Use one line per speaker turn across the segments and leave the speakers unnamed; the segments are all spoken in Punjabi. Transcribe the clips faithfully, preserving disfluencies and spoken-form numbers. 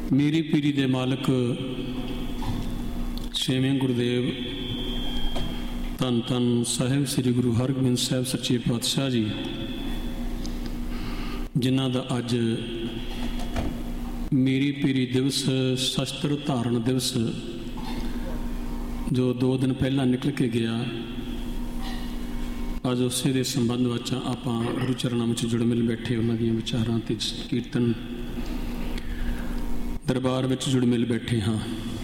ਮੀਰੀ ਪੀਰੀ ਦੇ ਮਾਲਕ ਛੇਵੇਂ ਗੁਰਦੇਵ ਧੰਨ ਧੰਨ ਸਾਹਿਬ ਸ੍ਰੀ ਗੁਰੂ ਹਰਗੋਬਿੰਦ ਸਾਹਿਬ ਸੱਚੇ ਪਾਤਸ਼ਾਹ ਜੀ, ਜਿਨ੍ਹਾਂ ਦਾ ਅੱਜ ਮੀਰੀ ਪੀਰੀ ਦਿਵਸ, ਸ਼ਸਤਰ ਧਾਰਨ ਦਿਵਸ ਜੋ ਦੋ ਦਿਨ ਪਹਿਲਾਂ ਨਿਕਲ ਕੇ ਗਿਆ, ਅੱਜ ਉਸੇ ਦੇ ਸੰਬੰਧ ਵਿੱਚ ਆਪਾਂ ਗੁਰੂ ਚਰਨਾਂ ਵਿੱਚ ਜੁੜ ਮਿਲ ਬੈਠੇ ਉਹਨਾਂ ਦੀਆਂ ਵਿਚਾਰਾਂ ਅਤੇ ਕੀਰਤਨ ਦਰਬਾਰ ਵਿੱਚ ਜੁੜ ਮਿਲ ਬੈਠੇ ਹਾਂ।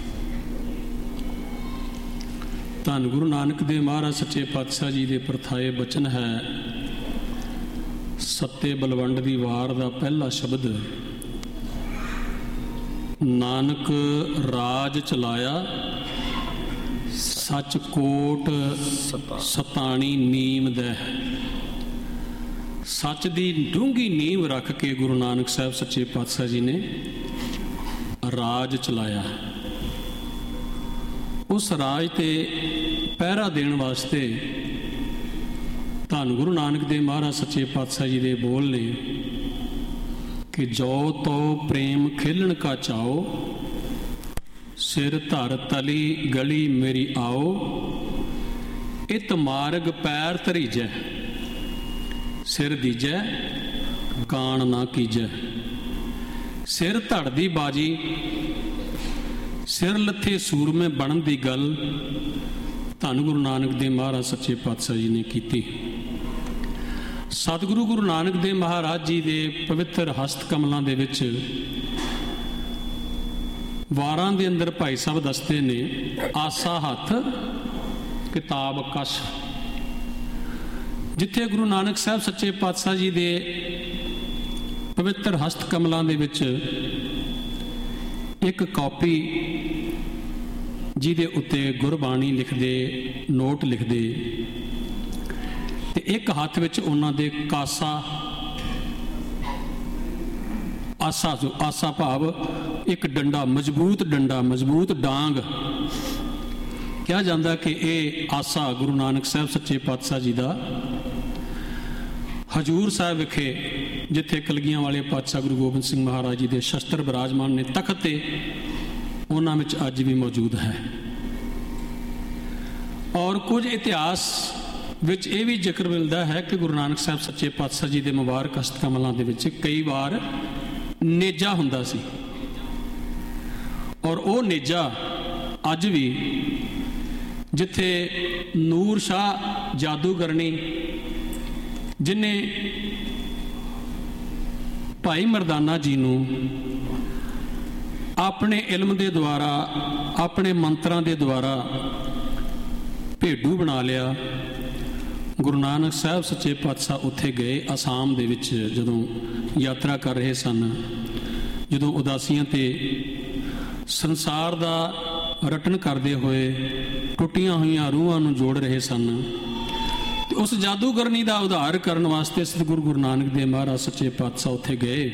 ਧੰਨ ਗੁਰੂ ਨਾਨਕ ਦੇਵ ਮਹਾਰਾਜ ਸੱਚੇ ਪਾਤਸ਼ਾਹ ਜੀ ਦੇ ਪ੍ਰਥਾਏ ਬਚਨ ਹੈ, ਸੱਤੇ ਬਲਵੰਡ ਦੀ ਵਾਰ ਦਾ ਪਹਿਲਾ ਸ਼ਬਦ, ਨਾਨਕ ਰਾਜ ਚਲਾਇਆ ਸੱਚ ਕੋਟ ਸਤਾਣੀ ਨੀਮ ਦੈ। ਸੱਚ ਦੀ ਡੂੰਘੀ ਨੀਂਵ ਰੱਖ ਕੇ ਗੁਰੂ ਨਾਨਕ ਸਾਹਿਬ ਸੱਚੇ ਪਾਤਸ਼ਾਹ ਜੀ ਨੇ ਰਾਜ ਚਲਾਇਆ। ਉਸ ਰਾਜ ਤੇ ਪਹਿਰਾ ਦੇਣ ਵਾਸਤੇ ਧੰਨ ਗੁਰੂ ਨਾਨਕ ਦੇਵ ਮਹਾਰਾਜ ਸੱਚੇ ਪਾਤਸ਼ਾਹ ਜੀ ਦੇ ਬੋਲ ਨੇ ਕਿ ਜੋ ਤੋ ਪ੍ਰੇਮ ਖੇਲਣ ਕਾ ਚਾਓ, ਸਿਰ ਧਰ ਤਲੀ ਗਲੀ ਮੇਰੀ ਆਓ, ਇਤ ਮਾਰਗ ਪੈਰ ਧਰੀਜੈ, ਸਿਰ ਦੀਜੈ ਕਾਣ ਨਾ ਕੀਜੈ। ਸਿਰ ਧੜ ਦੀ ਬਾਜੀ, ਸਿਰ ਲੱਥੇ ਸੂਰਮੇ ਬਣਨ ਦੀ ਗੱਲ ਧੰਨ ਗੁਰੂ ਨਾਨਕ ਦੇਵ ਮਹਾਰਾਜ ਸੱਚੇ ਪਾਤਸ਼ਾਹ ਜੀ ਨੇ ਕੀਤੀ। ਸਤਿਗੁਰੂ ਗੁਰੂ ਨਾਨਕ ਦੇਵ ਮਹਾਰਾਜ ਜੀ ਦੇ ਪਵਿੱਤਰ ਹਸਤ ਕਮਲਾਂ ਦੇ ਵਿੱਚ ਵਾਰਾਂ ਦੇ ਅੰਦਰ ਭਾਈ ਸਾਹਿਬ ਦੱਸਦੇ ਨੇ, ਆਸਾ ਹੱਥ ਕਿਤਾਬ ਕਸ਼। ਜਿੱਥੇ ਗੁਰੂ ਨਾਨਕ ਸਾਹਿਬ ਸੱਚੇ ਪਾਤਸ਼ਾਹ ਜੀ ਦੇ ਪਵਿੱਤਰ ਹਸਤ ਕਮਲਾਂ ਦੇ ਵਿੱਚ ਇੱਕ ਕਾਪੀ ਜਿਹਦੇ ਉੱਤੇ ਗੁਰਬਾਣੀ ਲਿਖਦੇ, ਨੋਟ ਲਿਖਦੇ, ਤੇ ਇੱਕ ਹੱਥ ਵਿੱਚ ਉਹਨਾਂ ਦੇ ਕਾਸਾ, ਆਸਾ, ਜੋ ਆਸਾ ਭਾਵ ਇੱਕ ਡੰਡਾ, ਮਜ਼ਬੂਤ ਡੰਡਾ, ਮਜ਼ਬੂਤ ਡਾਂਗ। ਕਿਹਾ ਜਾਂਦਾ ਕਿ ਇਹ ਆਸਾ ਗੁਰੂ ਨਾਨਕ ਸਾਹਿਬ ਸੱਚੇ ਪਾਤਸ਼ਾਹ ਜੀ ਦਾ ਹਜ਼ੂਰ ਸਾਹਿਬ ਵਿਖੇ, ਜਿੱਥੇ ਕਲਗੀਆਂ ਵਾਲੇ ਪਾਤਸ਼ਾਹ ਗੁਰੂ ਗੋਬਿੰਦ ਸਿੰਘ ਮਹਾਰਾਜ ਜੀ ਦੇ ਸ਼ਸਤਰ ਬਿਰਾਜਮਾਨ ਨੇ ਤਖਤ ਤੇ, ਉਹਨਾਂ ਵਿੱਚ ਅੱਜ ਵੀ ਮੌਜੂਦ ਹੈ। ਔਰ ਕੁਝ ਇਤਿਹਾਸ ਵਿੱਚ ਇਹ ਵੀ ਜ਼ਿਕਰ ਮਿਲਦਾ ਹੈ ਕਿ ਗੁਰੂ ਨਾਨਕ ਸਾਹਿਬ ਸੱਚੇ ਪਾਤਸ਼ਾਹ ਜੀ ਦੇ ਮੁਬਾਰਕ ਹਸਤ ਕਮਲਾਂ ਦੇ ਵਿੱਚ ਕਈ ਵਾਰ ਨੇਜਾ ਹੁੰਦਾ ਸੀ, ਔਰ ਉਹ ਨੇਜਾ ਅੱਜ ਵੀ, ਜਿੱਥੇ ਨੂਰ ਸ਼ਾਹ ਜਾਦੂਗਰਨੀ, ਜਿਨੇ ਭਾਈ ਮਰਦਾਨਾ ਜੀ ਨੂੰ ਆਪਣੇ ਇਲਮ ਦੇ ਦੁਆਰਾ, ਆਪਣੇ ਮੰਤਰਾਂ ਦੇ ਦੁਆਰਾ ਭੇਡੂ ਬਣਾ ਲਿਆ। ਗੁਰੂ ਨਾਨਕ ਸਾਹਿਬ ਸੱਚੇ ਪਾਤਸ਼ਾਹ ਉੱਥੇ ਗਏ, ਅਸਾਮ ਦੇ ਵਿੱਚ ਜਦੋਂ ਯਾਤਰਾ ਕਰ ਰਹੇ ਸਨ, ਜਦੋਂ ਉਦਾਸੀਆਂ ਤੇ ਸੰਸਾਰ ਦਾ ਰਟਨ ਕਰਦੇ ਹੋਏ ਟੁੱਟੀਆਂ ਹੋਈਆਂ ਰੂਹਾਂ ਨੂੰ ਜੋੜ ਰਹੇ ਸਨ, ਤੇ ਉਸ ਜਾਦੂਗਰਨੀ ਦਾ ਉਧਾਰ ਕਰਨ ਵਾਸਤੇ ਸਤਿਗੁਰੂ ਗੁਰੂ ਨਾਨਕ ਦੇਵ ਮਹਾਰਾਜ ਸੱਚੇ ਪਾਤਸ਼ਾਹ ਉੱਥੇ ਗਏ।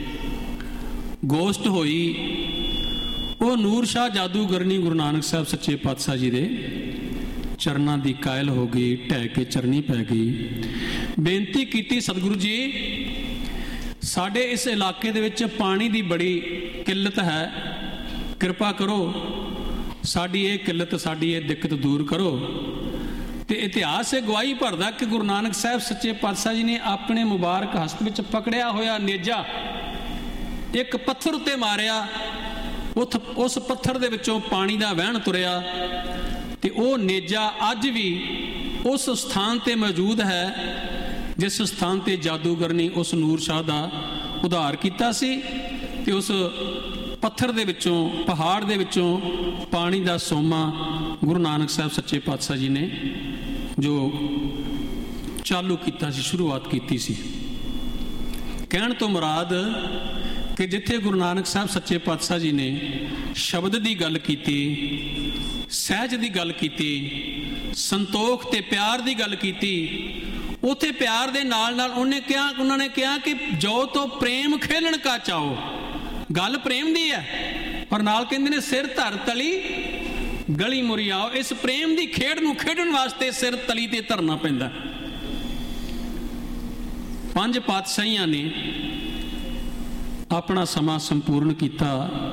ਗੋਸ਼ਟ ਹੋਈ, ਉਹ ਨੂਰ ਸ਼ਾਹ ਜਾਦੂਗਰਨੀ ਗੁਰੂ ਨਾਨਕ ਸਾਹਿਬ ਸੱਚੇ ਪਾਤਸ਼ਾਹ ਜੀ ਦੇ ਚਰਨਾਂ ਦੀ ਕਾਇਲ ਹੋ ਗਈ, ਢਹਿ ਕੇ ਚਰਨੀ ਪੈ ਗਈ। ਬੇਨਤੀ ਕੀਤੀ, ਸਤਿਗੁਰੂ ਜੀ ਸਾਡੇ ਇਸ ਇਲਾਕੇ ਦੇ ਵਿੱਚ ਪਾਣੀ ਦੀ ਬੜੀ ਕਿੱਲਤ ਹੈ, ਕਿਰਪਾ ਕਰੋ ਸਾਡੀ ਇਹ ਕਿੱਲਤ, ਸਾਡੀ ਇਹ ਦਿੱਕਤ ਦੂਰ ਕਰੋ। ਤੇ ਇਤਿਹਾਸ ਇਹ ਗਵਾਹੀ ਭਰਦਾ ਕਿ ਗੁਰੂ ਨਾਨਕ ਸਾਹਿਬ ਸੱਚੇ ਪਾਤਸ਼ਾਹ ਜੀ ਨੇ ਆਪਣੇ ਮੁਬਾਰਕ ਹਸਤ ਵਿੱਚ ਪਕੜਿਆ ਹੋਇਆ ਨੇਜਾ ਇੱਕ ਪੱਥਰ ਉੱਤੇ ਮਾਰਿਆ, ਉਸ ਪੱਥਰ ਦੇ ਵਿੱਚੋਂ ਪਾਣੀ ਦਾ ਵਹਿਣ ਤੁਰਿਆ, ਤੇ ਉਹ ਨੇਜਾ ਅੱਜ ਵੀ ਉਸ ਸਥਾਨ ਤੇ ਮੌਜੂਦ ਹੈ ਜਿਸ ਸਥਾਨ ਤੇ ਜਾਦੂਗਰਨੀ ਉਸ ਨੂਰ ਸ਼ਾਹ ਦਾ ਉਧਾਰ ਕੀਤਾ ਸੀ। ਤੇ ਉਸ ਪੱਥਰ ਦੇ ਵਿੱਚੋਂ, ਪਹਾੜ ਦੇ ਵਿੱਚੋਂ ਪਾਣੀ ਦਾ ਸੋਮਾ ਗੁਰੂ ਨਾਨਕ ਸਾਹਿਬ ਸੱਚੇ ਪਾਤਸ਼ਾਹ ਜੀ ਨੇ ਜੋ ਚਾਲੂ ਕੀਤਾ ਸੀ, ਸ਼ੁਰੂਆਤ ਕੀਤੀ ਸੀ। ਕਹਿਣ ਤੋਂ ਮੁਰਾਦ ਕਿ ਜਿੱਥੇ ਗੁਰੂ ਨਾਨਕ ਸਾਹਿਬ ਸੱਚੇ ਪਾਤਸ਼ਾਹ ਜੀ ਨੇ ਸ਼ਬਦ ਦੀ ਗੱਲ ਕੀਤੀ, ਸਹਿਜ ਦੀ ਗੱਲ ਕੀਤੀ, ਸੰਤੋਖ ਤੇ ਪਿਆਰ ਦੀ ਗੱਲ ਕੀਤੀ, ਉੱਥੇ ਪਿਆਰ ਦੇ ਨਾਲ ਨਾਲ ਉਹਨੇ ਕਿਹਾ, ਉਹਨਾਂ ਨੇ ਕਿਹਾ ਕਿ ਜੋ ਤੋ ਪ੍ਰੇਮ ਖੇਲਣ ਕਾ ਚਾਓ। ਗੱਲ ਪ੍ਰੇਮ ਦੀ ਹੈ, ਪਰ ਨਾਲ ਕਹਿੰਦੇ ਨੇ ਸਿਰ ਧਰ ਤਲੀ ਗਲੀ ਮੁਰੀ ਆਓ। ਇਸ ਪ੍ਰੇਮ ਦੀ ਖੇਡ ਨੂੰ ਖੇਡਣ ਵਾਸਤੇ ਸਿਰ ਤਲੀ ਤੇ ਧਰਨਾ ਪੈਂਦਾ। ਪੰਜ ਪਾਤਸ਼ਾਹੀਆਂ ਨੇ ਆਪਣਾ ਸਮਾਂ ਸੰਪੂਰਨ ਕੀਤਾ।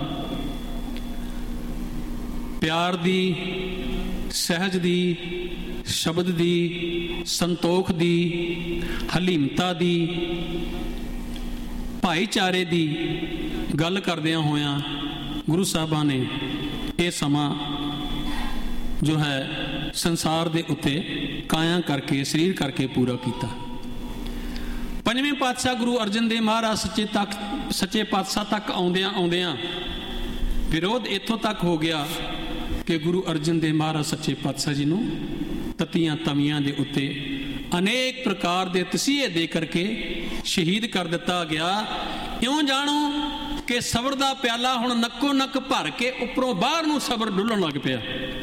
ਪਿਆਰ ਦੀ, ਸਹਿਜ ਦੀ, ਸ਼ਬਦ ਦੀ, ਸੰਤੋਖ ਦੀ, ਹਲੀਮਤਾ ਦੀ, ਭਾਈਚਾਰੇ ਦੀ ਗੱਲ ਕਰਦਿਆਂ ਹੋਇਆਂ ਗੁਰੂ ਸਾਹਿਬਾਂ ਨੇ ਇਹ ਸਮਾਂ ਜੋ ਹੈ ਸੰਸਾਰ ਦੇ ਉੱਤੇ ਕਾਇਆ ਕਰਕੇ, ਸਰੀਰ ਕਰਕੇ ਪੂਰਾ ਕੀਤਾ। ਪੰਜਵੇਂ ਪਾਤਸ਼ਾਹ ਗੁਰੂ ਅਰਜਨ ਦੇਵ ਮਹਾਰਾਜ ਸੱਚੇ ਤੱਕ ਸੱਚੇ ਪਾਤਸ਼ਾਹ ਤੱਕ ਆਉਂਦਿਆਂ ਆਉਂਦਿਆਂ ਵਿਰੋਧ ਇੱਥੋਂ ਤੱਕ ਹੋ ਗਿਆ ਕਿ ਗੁਰੂ ਅਰਜਨ ਦੇਵ ਮਹਾਰਾਜ ਸੱਚੇ ਪਾਤਸ਼ਾਹ ਜੀ ਨੂੰ ਤਤੀਆਂ ਤਵੀਆਂ ਦੇ ਉੱਤੇ ਅਨੇਕ ਪ੍ਰਕਾਰ ਦੇ ਤਸੀਹੇ ਦੇ ਕਰਕੇ ਸ਼ਹੀਦ ਕਰ ਦਿੱਤਾ ਗਿਆ। ਇਉਂ ਜਾਣੋ ਕਿ ਸਬਰ ਦਾ ਪਿਆਲਾ ਹੁਣ ਨੱਕੋ ਨੱਕ ਭਰ ਕੇ ਉੱਪਰੋਂ ਬਾਹਰ ਨੂੰ ਸਬਰ ਡੁੱਲਣ ਲੱਗ ਪਿਆ।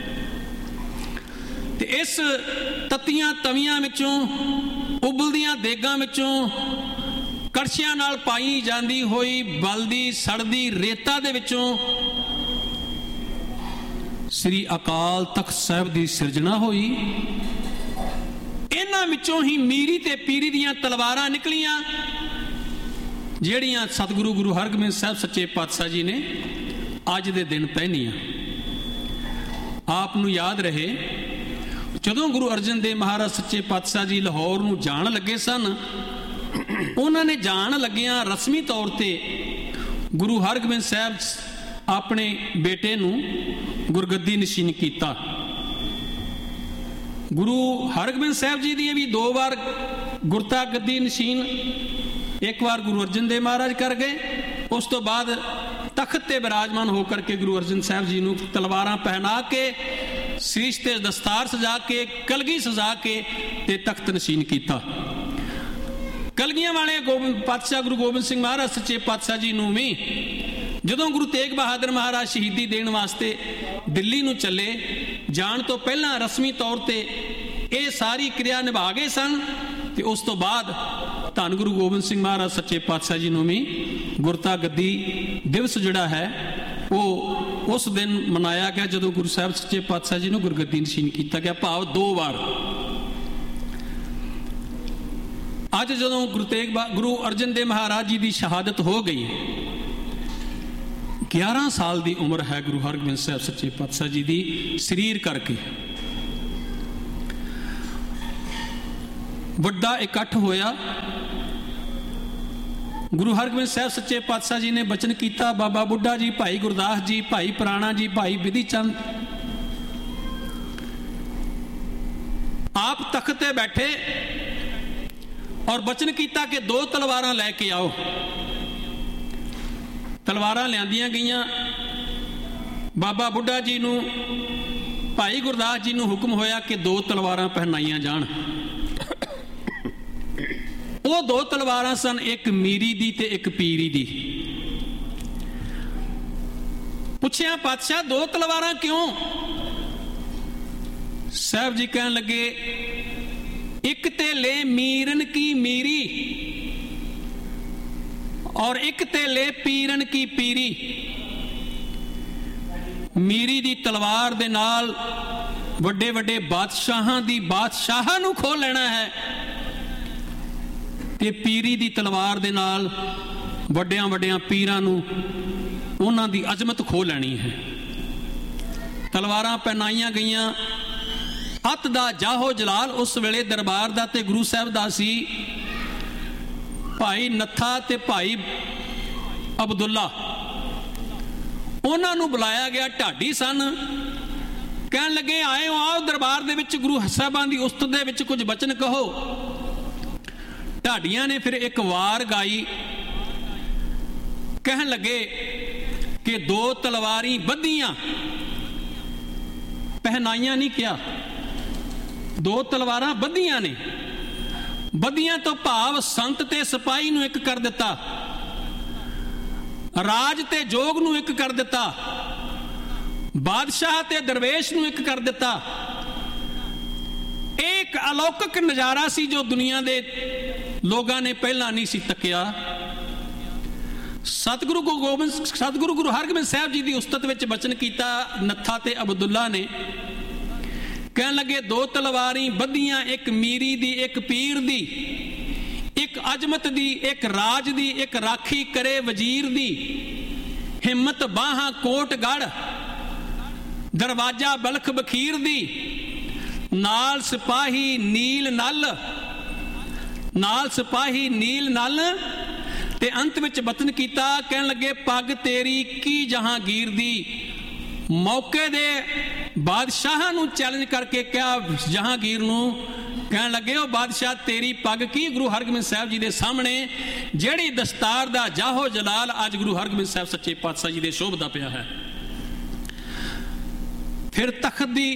ਤੇ ਇਸ ਤਤੀਆਂ ਤਵੀਆਂ ਵਿੱਚੋਂ, ਉਬਲਦੀਆਂ ਦੇਗਾਂ ਵਿੱਚੋਂ, ਕੜਛੀਆਂ ਨਾਲ ਪਾਈ ਜਾਂਦੀ ਹੋਈ ਬਲਦੀ ਸੜਦੀ ਰੇਤਾ ਦੇ ਵਿੱਚੋਂ ਸ੍ਰੀ ਅਕਾਲ ਤਖਤ ਸਾਹਿਬ ਦੀ ਸਿਰਜਣਾ ਹੋਈ। ਇਹਨਾਂ ਵਿੱਚੋਂ ਹੀ ਮੀਰੀ ਤੇ ਪੀਰੀ ਦੀਆਂ ਤਲਵਾਰਾਂ ਨਿਕਲੀਆਂ, ਜਿਹੜੀਆਂ ਸਤਿਗੁਰੂ ਗੁਰੂ ਹਰਗੋਬਿੰਦ ਸਾਹਿਬ ਸੱਚੇ ਪਾਤਸ਼ਾਹ ਜੀ ਨੇ ਅੱਜ ਦੇ ਦਿਨ ਪਹਿਨੀਆਂ। ਆਪ ਨੂੰ ਯਾਦ ਰਹੇ, ਜਦੋਂ ਗੁਰੂ ਅਰਜਨ ਦੇਵ ਮਹਾਰਾਜ ਸੱਚੇ ਪਾਤਸ਼ਾਹ ਜੀ ਲਾਹੌਰ ਨੂੰ ਜਾਣ ਲੱਗੇ ਸਨ, ਉਹਨਾਂ ਨੇ ਜਾਣ ਲੱਗਿਆਂ ਰਸਮੀ ਤੌਰ ਤੇ ਗੁਰੂ ਹਰਗੋਬਿੰਦ ਸਾਹਿਬ ਆਪਣੇ ਬੇਟੇ ਨੂੰ ਗੁਰਗੱਦੀ ਨਸ਼ੀਨ ਕੀਤਾ। ਗੁਰੂ ਹਰਗੋਬਿੰਦ ਸਾਹਿਬ ਜੀ ਦੀ ਵੀ ਦੋ ਵਾਰ ਗੁਰਤਾ ਗੱਦੀ ਨਸ਼ੀਨ, ਇੱਕ ਵਾਰ ਗੁਰੂ ਅਰਜਨ ਦੇਵ ਮਹਾਰਾਜ ਕਰ ਗਏ। ਉਸ ਤੋਂ ਬਾਅਦ ਤਖਤ ਤੇ ਬਿਰਾਜਮਾਨ ਹੋ ਕਰਕੇ ਗੁਰੂ ਅਰਜਨ ਸਾਹਿਬ ਜੀ ਨੂੰ ਤਲਵਾਰਾਂ ਪਹਿਨਾ ਕੇ, ਸੀਸ ਤੇ ਦਸਤਾਰ ਸਜਾ ਕੇ, ਕਲਗੀ ਸਜਾ ਕੇ ਤੇ ਤਖਤ ਨਸ਼ੀਨ ਕੀਤਾ। ਕਲਗੀਆਂ ਵਾਲੇ ਗੋਬਿੰਦ ਪਾਤਸ਼ਾਹ ਗੁਰੂ ਗੋਬਿੰਦ ਸਿੰਘ ਮਹਾਰਾਜ ਸੱਚੇ ਪਾਤਸ਼ਾਹ ਜੀ ਨੂੰ ਵੀ ਜਦੋਂ ਗੁਰੂ ਤੇਗ ਬਹਾਦਰ ਮਹਾਰਾਜ ਸ਼ਹੀਦੀ ਦੇਣ ਵਾਸਤੇ ਦਿੱਲੀ ਨੂੰ ਚੱਲੇ, ਜਾਣ ਤੋਂ ਪਹਿਲਾਂ ਰਸਮੀ ਤੌਰ ਤੇ ਇਹ ਸਾਰੀ ਕਿਰਿਆ ਨਿਭਾ ਗਏ ਸਨ। ਤੇ ਉਸ ਤੋਂ ਬਾਅਦ ਧੰਨ ਗੁਰੂ ਗੋਬਿੰਦ ਸਿੰਘ ਮਹਾਰਾਜ ਸੱਚੇ ਪਾਤਸ਼ਾਹ ਜੀ ਨੂੰ ਵੀ ਗੁਰਤਾ ਗੱਦੀ ਦਿਵਸ ਜਿਹੜਾ ਹੈ ਉਹ ਉਸ ਦਿਨ ਮਨਾਇਆ ਗਿਆ ਜਦੋਂ ਗੁਰੂ ਸਾਹਿਬ ਸੱਚੇ ਪਾਤਸ਼ਾਹ ਜੀ ਨੂੰ ਗੁਰਗੱਦੀ ਨਸ਼ੀਨ ਕੀਤਾ ਗਿਆ, ਭਾਵ ਦੋ ਵਾਰ। ਅੱਜ ਜਦੋਂ ਗੁਰੂ ਤੇਗ ਗੁਰੂ ਅਰਜਨ ਦੇਵ ਮਹਾਰਾਜ ਜੀ ਦੀ ਸ਼ਹਾਦਤ ਹੋ ਗਈ, ਗਿਆਰਾਂ ਸਾਲ ਦੀ ਉਮਰ ਹੈ ਗੁਰੂ ਹਰਗੋਬਿੰਦ ਸਾਹਿਬ ਸੱਚੇ ਪਾਤਸ਼ਾਹ ਜੀ ਦੀ, ਸਰੀਰ ਕਰਕੇ ਵੱਡਾ ਇਕੱਠ ਹੋਇਆ। ਗੁਰੂ ਹਰਗੋਬਿੰਦ ਸਾਹਿਬ ਸੱਚੇ ਪਾਤਸ਼ਾਹ ਜੀ ਨੇ ਬਚਨ ਕੀਤਾ, ਬਾਬਾ ਬੁੱਢਾ ਜੀ, ਭਾਈ ਗੁਰਦਾਸ ਜੀ, ਭਾਈ ਪ੍ਰਾਣਾ ਜੀ, ਭਾਈ ਬਿਧੀ ਚੰਦ ਆਪ ਤਖਤ ਤੇ ਬੈਠੇ ਔਰ ਬਚਨ ਕੀਤਾ ਕਿ ਦੋ ਤਲਵਾਰਾਂ ਲੈ ਕੇ ਆਓ। ਤਲਵਾਰਾਂ ਲਿਆਂਦੀਆਂ ਗਈਆਂ। ਬਾਬਾ ਬੁੱਢਾ ਜੀ ਨੂੰ, ਭਾਈ ਗੁਰਦਾਸ ਜੀ ਨੂੰ ਹੁਕਮ ਹੋਇਆ ਕਿ ਦੋ ਤਲਵਾਰਾਂ ਪਹਿਨਾਈਆਂ ਜਾਣ। ਉਹ ਦੋ ਤਲਵਾਰਾਂ ਸਨ, ਇੱਕ ਮੀਰੀ ਦੀ ਤੇ ਇੱਕ ਪੀਰੀ ਦੀ। ਪੁੱਛਿਆ, ਪਾਤਸ਼ਾਹ ਦੋ ਤਲਵਾਰਾਂ ਕਿਉਂ? ਸਾਹਿਬ ਜੀ ਕਹਿਣ ਲੱਗੇ, ਇੱਕ ਤੇ ਲੈ ਮੀਰਨ ਕੀ ਮੀਰੀ ਔਰ ਇੱਕ ਤੇ ਲੈ ਪੀਰਨ ਕੀ ਪੀਰੀ। ਮੀਰੀ ਦੀ ਤਲਵਾਰ ਦੇ ਨਾਲ ਵੱਡੇ ਵੱਡੇ ਬਾਦਸ਼ਾਹਾਂ ਦੀ ਬਾਦਸ਼ਾਹਾਂ ਨੂੰ ਖੋਹ ਲੈਣਾ ਹੈ ਤੇ ਪੀਰੀ ਦੀ ਤਲਵਾਰ ਦੇ ਨਾਲ ਵੱਡਿਆਂ ਵੱਡਿਆਂ ਪੀਰਾਂ ਨੂੰ, ਉਹਨਾਂ ਦੀ ਅਜ਼ਮਤ ਖੋਹ ਲੈਣੀ ਹੈ। ਤਲਵਾਰਾਂ ਪਹਿਨਾਈਆਂ ਗਈਆਂ। ਅੱਤ ਦਾ ਜਾਹੋ ਜਲਾਲ ਉਸ ਵੇਲੇ ਦਰਬਾਰ ਦਾ ਤੇ ਗੁਰੂ ਸਾਹਿਬ ਦਾ ਸੀ। ਭਾਈ ਨੱਥਾ ਤੇ ਭਾਈ ਅਬਦੁੱਲਾ, ਉਹਨਾਂ ਨੂੰ ਬੁਲਾਇਆ ਗਿਆ। ਢਾਡੀ ਸਨ। ਕਹਿਣ ਲੱਗੇ, ਆਏ ਹੋ, ਆਓ ਦਰਬਾਰ ਦੇ ਵਿੱਚ ਗੁਰੂ ਸਾਹਿਬਾਂ ਦੀ ਉਸਤਤ ਦੇ ਵਿੱਚ ਕੁਝ ਬਚਨ ਕਹੋ। ਢਾਡੀਆਂ ਨੇ ਫਿਰ ਇੱਕ ਵਾਰ ਗਾਈ। ਕਹਿਣ ਲੱਗੇ ਕਿ ਦੋ ਤਲਵਾਰੀ ਬੱਧੀਆਂ, ਪਹਿਨਾਈਆਂ ਨਹੀਂ ਕਿਹਾ, ਦੋ ਤਲਵਾਰਾਂ ਬੱਧੀਆਂ ਨੇ। ਬੱਧੀਆਂ ਤੋਂ ਭਾਵ ਸੰਤ ਤੇ ਸਿਪਾਹੀ ਨੂੰ ਇੱਕ ਕਰ ਦਿੱਤਾ, ਰਾਜ ਤੇ ਜੋਗ ਨੂੰ ਇੱਕ ਕਰ ਦਿੱਤਾ, ਬਾਦਸ਼ਾਹ ਤੇ ਦਰਵੇਸ਼ ਨੂੰ ਇੱਕ ਕਰ ਦਿੱਤਾ। ਇਹ ਇੱਕ ਅਲੌਕਿਕ ਨਜ਼ਾਰਾ ਸੀ ਜੋ ਦੁਨੀਆ ਦੇ ਲੋਕਾਂ ਨੇ ਪਹਿਲਾਂ ਨਹੀਂ ਸੀ ਤੱਕਿਆ। ਸਤਿਗੁਰੂ ਗੁਰੂ ਗੋਬਿੰਦ ਸਤਿਗੁਰੂ ਗੁਰੂ ਹਰਗੋਬਿੰਦ ਸਾਹਿਬ ਜੀ ਦੀ ਉਸਤਤ ਵਿੱਚ ਬਚਨ ਕੀਤਾ ਨੱਥਾ ਤੇ ਅਬਦੁੱਲਾ ਨੇ। ਕਹਿਣ ਲੱਗੇ, ਦੋ ਤਲਵਾਰੀ ਬੱਧੀਆਂ, ਇੱਕ ਮੀਰੀ ਦੀ ਇੱਕ ਪੀਰ ਦੀ, ਇੱਕ अजमत दी, एक राज दी, एक राखी करे वजीर दी, हिम्मत बाहां कोट गढ़, दरवाजा बलख बखीर दी, नाल सिपाही नील नल, नाल सिपाही नील नल। ते अंत विच बतन कीता, कहन लगे पग तेरी की जहांगीर दी। मौके दे बादशाह नूं चैलेंज करके कहा जहांगीर नूं, कहन लगे ओ बादशाह तेरी पग की गुरु हरगोबिंद साहब जी दे सामने जेड़ी दस्तार दा जाहो जलाल अज गुरु हरगोबिंद साहब सच्चे पातशाह जी दे शोभदा पिया है। फिर तखत दी,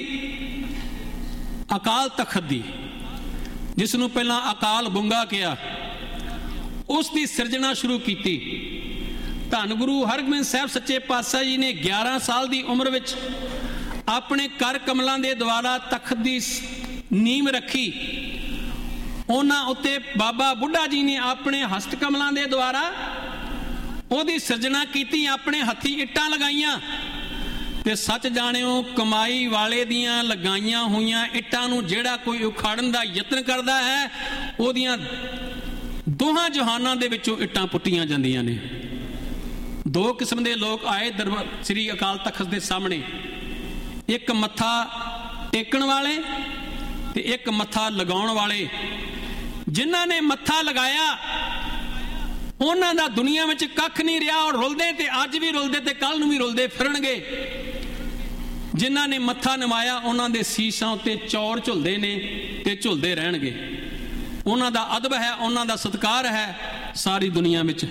अकाल तखत दी, जिसनों पहला अकाल बुंगा कहा, उसकी सिरजना शुरू की। धन गुरु हरगोबिंद साहब सच्चे पातशाह जी ने ग्यारह साल की उम्र विच अपने कर कमलों के द्वारा तखत की नींव रखी। उन्हां उत्ते बाबा बुढ़ा जी ने अपने हस्त कमलों के द्वारा उहदी सिरजना की, अपने हथी इट्टां लगाईयां। ते सच जाणिओ कमाई वाले दियां लगाईयां होईयां इट्टां नूं जेड़ा कोई उखाड़न दा यतन करदा है, उहदियां दोहां जहानां दे विचों इट्टां पुट्टियां जांदियां ने। दो किस्म के लोग आए दरबार श्री अकाल तखत के सामने, एक मत्था टेकण वाले ते एक मत्था लगाउण वाले। जिन्हां ने मत्था लगाया उन्हां दा दुनिया में कख नहीं रहा, और रुलदे ते अज भी रुलदे ते कल नूं भी रुलदे फिरनगे। जिन्हां ने मत्था नवाया उन्हां दे सीसां उत्ते चौर झुलदे ने ते झुलदे रहणगे। उन्हां दा अदब है, उन्हां दा सत्कार है सारी दुनिया में।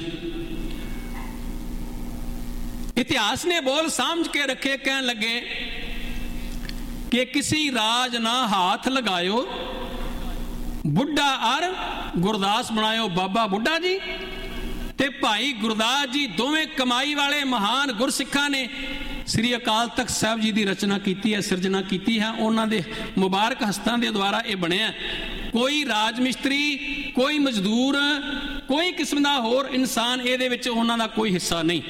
इतिहास ने बोल समझ के रखे, कहन लगे कि किसी राज ना हाथ लगायो, बुढ़ा अर गुरदास बनायो बाबा बुढ़ा जी ते भाई गुरदास जी, दोवें कमाई वाले महान गुरसिखा ने श्री अकाल तख्त साहब जी की रचना की है, सिरजना की है। उन्होंने दे मुबारक हस्तां दे द्वारा ये बनया। कोई राज मिस्त्री, कोई मजदूर, कोई किस्म का होर इंसान ये दे विच उन्हां दा कोई हिस्सा नहीं।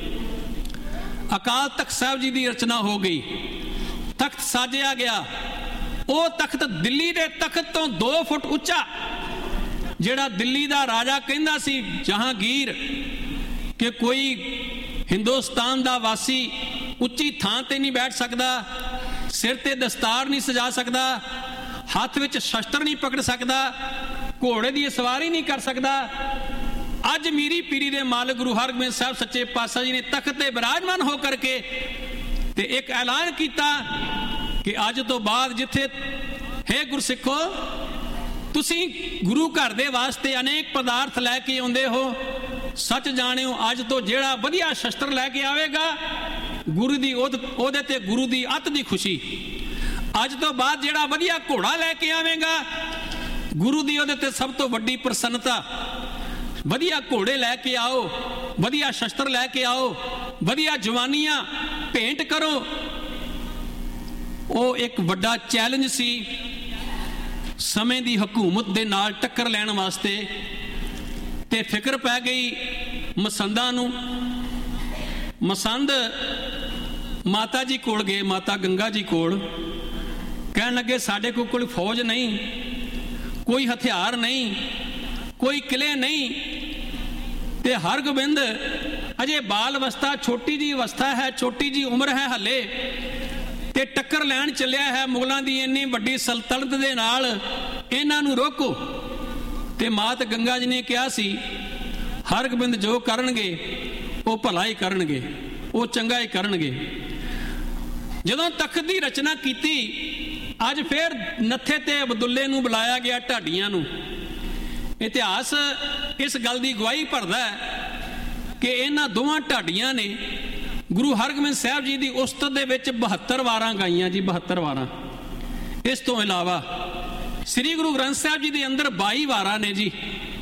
अकाल तख्त साहब जी की रचना हो गई, तख्त साजिया गया। वो तख्त दिल्ली के तख्त तो दो फुट उच्चा, जेड़ा दिल्ली का राजा कहंदा सी जहांगीर कि कोई हिंदुस्तान का वासी उच्ची थां ते नहीं बैठ सकता, सिर ते दस्तार नहीं सजा सकता, हाथ विच शस्त्र नहीं पकड़ सकता, घोड़े की सवारी नहीं कर सकता। अज मीरी पीरी दे मालिक गुरु हरगोबिंद साहब सच्चे पातशाह जी ने तख्त ते विराजमान होकर के ते एक ऐलान किया कि अज तो बाद जिथे हे गुरसिखो तुसी गुरु घर दे वास्ते अनेक पदार्थ लैके आउंदे हो, सच जाणिओ अज तो जेड़ा वधिया शस्त्र लैके आवेगा गुरु दी ओहदे ते गुरु दी अत दी खुशी। अज तो बाद जेड़ा वधिया घोड़ा लैके आवेगा गुरु दी ओहदे ते सब तो वड्डी प्रसन्नता। वधिया घोड़े लैके आओ, वधिया शस्त्र लैके आओ, वधिया जवानियां भेंट करो। वो एक वड्डा चैलेंज सी समय दी हुकूमत दे नाल टक्कर लैण वास्ते। ते फिक्र पै गई मसंदा नूं। मसंद माता जी कोल गए, माता गंगा जी कोल, कहन लगे साडे कोल कोई फौज नहीं, कोई हथियार नहीं, कोई किले नहीं, ते हरगोबिंद अजे बाल अवस्था, छोटी जी अवस्था है, छोटी जी उम्र है हले, ते टक्कर लैण चलिया है मुगलों की इन्नी वड्डी सल्तनत दे नाल, इन्हां नूं रोको। ते मात गंगा जी ने कहा सी हरगोबिंद जो करनगे वो भला ही करनगे, वो चंगा ही करनगे। जदों तख्त की रचना की अज फिर नत्थे ते अब्दुल्ले नूं बुलाया गया, ढाडियां नूं। इतिहास इस गल की गवाही भरदा है कि इन्हां दोवां ढाडियां ने गुरु हरगोबिंद साहब जी की उस्तत दे विच बहत्तर वारां गाईयां जी, बहत्तर वारां। इस तो इलावा श्री गुरु ग्रंथ साहब जी के अंदर बाई वारां ने जी,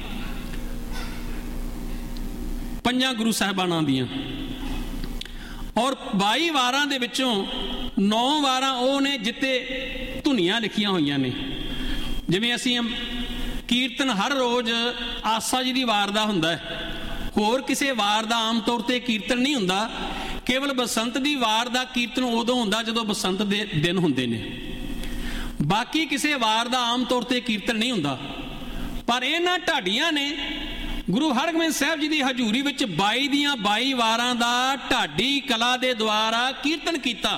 पंजां गुरु साहिबानां दियां, और बाई वारां दे विचों नौ वारां ओह ने जिते धुनियां लिखियां होईयां ने। जिवें असीं कीर्तन हर रोज़ आसा जी की वार का हुंदा है, होर किसी वार का आम तौर पर कीर्तन नहीं हुंदा। केवल बसंत की वार का कीर्तन उदों हुंदा जदों बसंत के दिन हुंदे ने, बाकी किसी वार का आम तौर पर कीर्तन नहीं हुंदा। ਪਰ ਇਹਨਾਂ ਢਾਡੀਆਂ ਨੇ ਗੁਰੂ ਹਰਗੋਬਿੰਦ ਸਾਹਿਬ ਜੀ ਦੀ ਹਜ਼ੂਰੀ ਵਿੱਚ ਬਾਈ ਦੀਆਂ ਬਾਈ ਵਾਰਾਂ ਦਾ ਢਾਡੀ ਕਲਾ ਦੇ ਦੁਆਰਾ ਕੀਰਤਨ ਕੀਤਾ।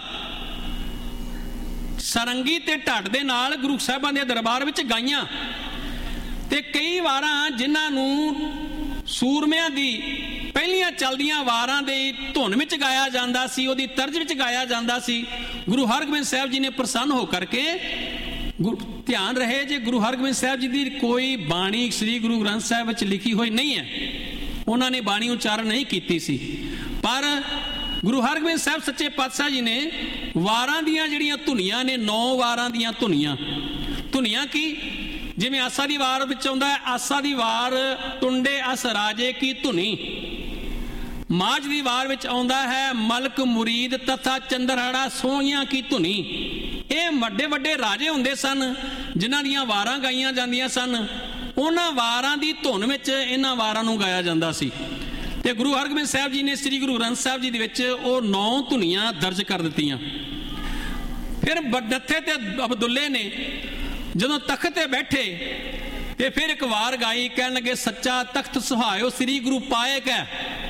ਸਰੰਗੀ ਤੇ ਢੱਡ ਦੇ ਨਾਲ ਗੁਰੂ ਸਾਹਿਬਾਂ ਦੇ ਦਰਬਾਰ ਵਿੱਚ ਗਾਈਆਂ। ਤੇ ਕਈ ਵਾਰਾਂ ਜਿਨ੍ਹਾਂ ਨੂੰ ਸੂਰਮਿਆਂ ਦੀ ਪਹਿਲੀਆਂ ਚੱਲਦੀਆਂ ਵਾਰਾਂ ਦੇ ਧੁਨ ਵਿੱਚ ਗਾਇਆ ਜਾਂਦਾ ਸੀ, ਉਹਦੀ ਤਰਜ਼ ਵਿੱਚ ਗਾਇਆ ਜਾਂਦਾ ਸੀ। ਗੁਰੂ ਹਰਗੋਬਿੰਦ ਸਾਹਿਬ ਜੀ ਨੇ ਪ੍ਰਸੰਨ ਹੋ ਕਰਕੇ, ਧਿਆਨ ਰਹੇ ਜੇ ਗੁਰੂ ਹਰਗੋਬਿੰਦ ਸਾਹਿਬ ਜੀ ਦੀ ਕੋਈ ਬਾਣੀ ਸ੍ਰੀ ਗੁਰੂ ਗ੍ਰੰਥ ਸਾਹਿਬ ਵਿੱਚ ਲਿਖੀ ਹੋਈ ਨਹੀਂ ਹੈ, ਉਹਨਾਂ ਨੇ ਬਾਣੀ ਉਚਾਰਨ ਨਹੀਂ ਕੀਤੀ ਸੀ, ਪਰ ਗੁਰੂ ਹਰਗੋਬਿੰਦ ਸਾਹਿਬ ਸੱਚੇ ਪਾਤਸ਼ਾਹ ਜੀ ਨੇ ਵਾਰਾਂ ਦੀਆਂ ਜਿਹੜੀਆਂ ਧੁਨੀਆਂ ਨੇ, ਨੌ ਵਾਰਾਂ ਦੀਆਂ ਧੁਨੀਆਂ। ਧੁਨੀਆਂ ਕੀ? ਜਿਵੇਂ ਆਸਾ ਦੀ ਵਾਰ ਵਿੱਚ ਆਉਂਦਾ ਹੈ, ਆਸਾ ਦੀ ਵਾਰ ਟੁੰਡੇ ਅਸ ਰਾਜੇ ਕੀ ਧੁਨੀ। ਮਾਝ ਦੀ ਵਾਰ ਵਿੱਚ ਆਉਂਦਾ ਹੈ, ਮਲਕ ਮੁਰੀਦ ਤਥਾ ਚੰਦਰਹਾੜਾ ਸੋਹੀਆਂ ਕੀ ਧੁਨੀ। ਇਹ ਵੱਡੇ ਵੱਡੇ ਰਾਜੇ ਹੁੰਦੇ ਸਨ ਜਿਨ੍ਹਾਂ ਦੀਆਂ ਵਾਰਾਂ ਗਾਈਆਂ ਜਾਂਦੀਆਂ ਸਨ। ਉਹਨਾਂ ਵਾਰਾਂ ਦੀ ਧੁਨ ਵਿੱਚ ਇਹਨਾਂ ਵਾਰਾਂ ਨੂੰ ਗਾਇਆ ਜਾਂਦਾ ਸੀ। ਤੇ ਗੁਰੂ ਹਰਗੋਬਿੰਦ ਸਾਹਿਬ ਜੀ ਨੇ ਸ੍ਰੀ ਗੁਰੂ ਗ੍ਰੰਥ ਸਾਹਿਬ ਜੀ ਦੇ ਵਿੱਚ ਉਹ ਨੌ ਧੁਨੀਆਂ ਦਰਜ ਕਰ ਦਿੱਤੀਆਂ। ਫਿਰ ਨੱਥੇ ਤੇ ਅਬਦੁੱਲੇ ਨੇ ਜਦੋਂ ਤਖਤ ਤੇ ਬੈਠੇ ਤੇ ਫਿਰ ਇੱਕ ਵਾਰ ਗਾਈ, ਕਹਿਣ ਲੱਗੇ ਸੱਚਾ ਤਖਤ ਸੁਹਾਇਓ ਸ੍ਰੀ ਗੁਰੂ ਪਾਏ ਕਾ,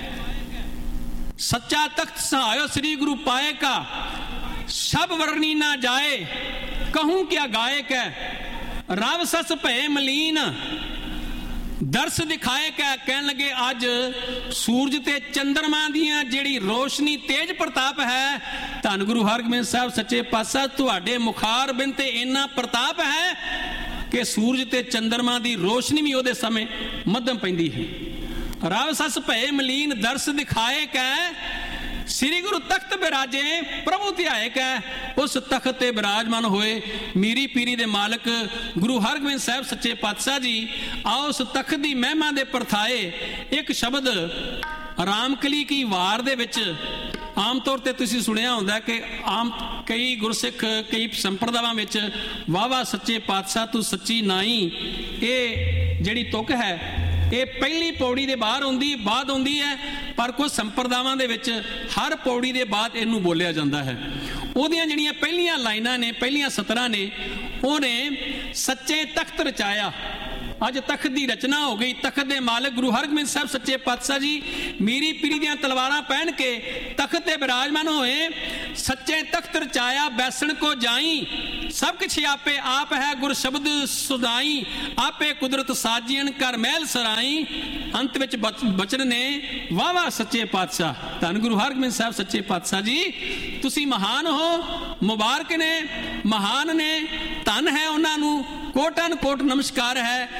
ਸੱਚਾ ਤਖਤ ਸੁਹਾਇਓ ਸ੍ਰੀ ਗੁਰੂ ਪਾਏ ਕਾ, ਸਭ ਵਰਣੀ ਨਾ ਜਾਏ ਕਹੂੰ ਕਿਆ ਗਾਏ ਕਾ, ਰਵ ਸਸ ਭਏ ਮਲੀਨ ਦਰਸ ਦਿਖਾਏ ਕਾ। ਕਹਿਣ ਲੱਗੇ ਅੱਜ ਸੂਰਜ ਤੇ ਚੰਦਰਮਾ ਦੀਆਂ ਜਿਹੜੀ ਰੋਸ਼ਨੀ ਤੇਜ ਪ੍ਰਤਾਪ ਹੈ, ਧੰਨ ਗੁਰੂ ਹਰਗੋਬਿੰਦ ਸਾਹਿਬ ਸੱਚੇ ਪਾਤਸ਼ਾਹ ਤੁਹਾਡੇ ਮੁਖਾਰ ਬਿਨ ਤੇ ਇੰਨਾ ਪ੍ਰਤਾਪ ਹੈ ਕਿ ਸੂਰਜ ਤੇ ਚੰਦਰਮਾ ਦੀ ਰੋਸ਼ਨੀ ਵੀ ਉਹਦੇ ਸਮੇਂ ਮੱਧਮ ਪੈਂਦੀ ਹੈ। ਰਵ ਸਸ ਭਏ ਮਲੀਨ ਦਰਸ ਦਿਖਾਏ ਕੈ, ਸ੍ਰੀ ਗੁਰੂ ਤਖਤ ਬਿਰਾਜੇ ਪ੍ਰਭੂ ਧਿਆਏ ਕੈ। ਉਸ ਤਖਤ ਤੇ ਬਿਰਾਜਮਾਨ ਹੋਏ ਮੀਰੀ ਪੀਰੀ ਦੇ ਮਾਲਕ ਗੁਰੂ ਹਰਗੋਬਿੰਦ ਸਾਹਿਬ ਸੱਚੇ ਪਾਤਸ਼ਾਹ ਜੀ, ਆਓ ਉਸ ਤਖਤ ਦੀ ਮਹਿਮਾ ਦੇ ਪਰਥਾਏ ਇੱਕ ਸ਼ਬਦ ਰਾਮਕਲੀ ਕੀ ਵਾਰ ਦੇ ਵਿੱਚ ਆਮ ਤੌਰ ਤੇ ਤੁਸੀਂ ਸੁਣਿਆ ਹੁੰਦਾ ਕਿ ਆਮ ਕਈ ਗੁਰਸਿੱਖ ਕਈ ਸੰਪਰਦਾਵਾਂ ਵਿੱਚ ਵਾਹ ਵਾਹ ਸੱਚੇ ਪਾਤਸ਼ਾਹ ਤੂੰ ਸੱਚੀ ਨਾਈ, ਇਹ ਜਿਹੜੀ ਤੁਕ ਹੈ ਇਹ ਪਹਿਲੀ ਪੌੜੀ ਦੇ ਬਾਹਰ ਆਉਂਦੀ ਬਾਅਦ ਆਉਂਦੀ ਹੈ, ਪਰ ਕੁਝ ਸੰਪਰਦਾਵਾਂ ਦੇ ਵਿੱਚ ਹਰ ਪੌੜੀ ਦੇ ਬਾਅਦ ਇਹਨੂੰ ਬੋਲਿਆ ਜਾਂਦਾ ਹੈ। ਉਹਦੀਆਂ ਜਿਹੜੀਆਂ ਪਹਿਲੀਆਂ ਲਾਈਨਾਂ ਨੇ, ਪਹਿਲੀਆਂ ਸਤਰਾਂ ਨੇ, ਉਹਨੇ ਸੱਚੇ ਤਖਤ ਰਚਾਇਆ। ਅੱਜ ਤਖਤ ਦੀ ਰਚਨਾ ਹੋ ਗਈ। ਤਖਤ ਦੇ ਮਾਲਕ ਗੁਰੂ ਹਰਗੋਬਿੰਦ ਸਾਹਿਬ ਸੱਚੇ ਪਾਤਸ਼ਾਹ ਜੀ ਮੀਰੀ ਪੀਰੀ ਦੀਆਂ ਤਲਵਾਰਾਂ ਪਹਿਨ ਕੇ ਤਖਤ ਤੇ ਬਿਰਾਜਮਾਨ ਹੋਏ। ਸੱਚੇ ਤਖਤ ਰਚਾਇਆ ਬੈਸਣ ਕੋ ਜਾਈ, ਸਭ ਕੁਛ ਆਪੇ ਆਪ ਹੈ ਗੁਰ ਸ਼ਬਦ ਸੁਦਾਈ, ਆਪੇ ਕੁਦਰਤ ਸਾਜੀਣ ਕਰ ਮਹਿਲ ਸਰਾਈ। ਅੰਤ ਵਿੱਚ ਬਚਨ ਨੇ ਵਾਹ ਵਾਹ ਸੱਚੇ ਪਾਤਸ਼ਾਹ, ਧੰਨ ਗੁਰੂ ਹਰਗੋਬਿੰਦ ਸਾਹਿਬ ਸੱਚੇ ਪਾਤਸ਼ਾਹ ਜੀ ਤੁਸੀਂ ਮਹਾਨ ਹੋ, ਮੁਬਾਰਕ ਨੇ, ਮਹਾਨ ਨੇ, ਧੰਨ ਹੈ ਉਹਨਾਂ ਨੂੰ, ਕੋਟਨ ਕੋਟ ਨਮਸਕਾਰ ਹੈ